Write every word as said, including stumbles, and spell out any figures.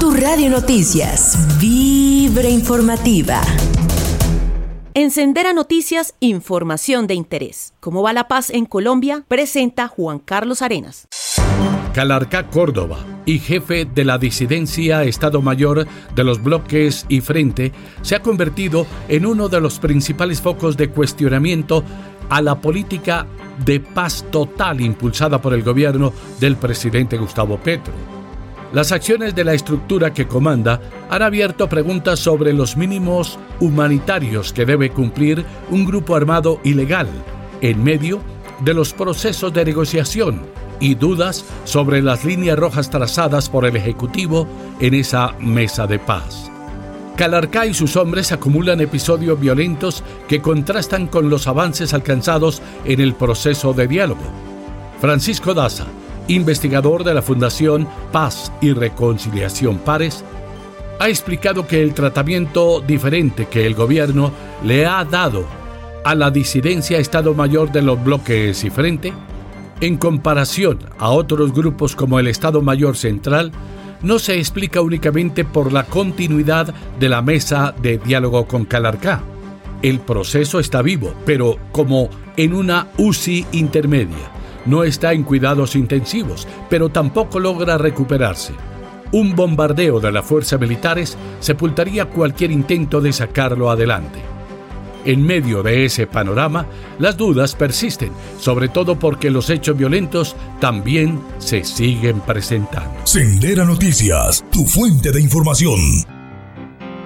Tu Radio Noticias, Vibra Informativa. En Sendera Noticias, información de interés. ¿Cómo va la paz en Colombia? Presenta Juan Carlos Arenas. Calarcá Córdoba y jefe de la disidencia Estado Mayor de los bloques y Frente se ha convertido en uno de los principales focos de cuestionamiento a la política de paz total impulsada por el gobierno del presidente Gustavo Petro. Las acciones de la estructura que comanda han abierto preguntas sobre los mínimos humanitarios que debe cumplir un grupo armado ilegal en medio de los procesos de negociación y dudas sobre las líneas rojas trazadas por el Ejecutivo en esa mesa de paz. Calarcá y sus hombres acumulan episodios violentos que contrastan con los avances alcanzados en el proceso de diálogo. Francisco Daza, investigador de la Fundación Paz y Reconciliación Pares, ha explicado que el tratamiento diferente que el gobierno le ha dado a la disidencia Estado Mayor de los bloques y Frente, en comparación a otros grupos como el Estado Mayor Central, no se explica únicamente por la continuidad de la mesa de diálogo con Calarcá. El proceso está vivo, pero como en una U C I intermedia. No está en cuidados intensivos, pero tampoco logra recuperarse. Un bombardeo de las fuerzas militares sepultaría cualquier intento de sacarlo adelante. En medio de ese panorama, las dudas persisten, sobre todo porque los hechos violentos también se siguen presentando. Sendera Noticias, tu fuente de información.